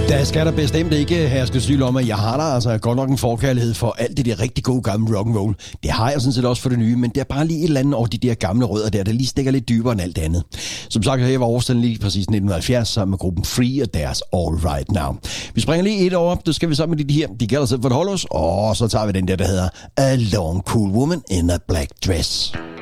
Der skal der bestemt ikke herske tvivl om, at jeg har der altså godt nok en forkærlighed for alt det der rigtig gode gamle rock'n'roll. Det har jeg sådan set også for det nye, men det er bare lige et eller andet over de der gamle rødder der lige stikker lidt dybere end alt andet. Som sagt, her var årstallet lige præcis 1970 sammen med gruppen Free og deres All Right Now. Vi springer lige et år op, det skal vi sammen med de her. De kalder sig for et Hollows, og så tager vi den der hedder A Long Cool Woman in a Black Dress.